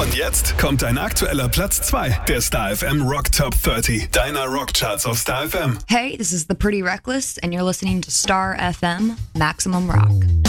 Und jetzt kommt ein aktueller Platz 2 der Star FM Rock Top 30, deiner Rockcharts auf Star FM. Hey, this is The Pretty Reckless, and you're listening to Star FM Maximum Rock.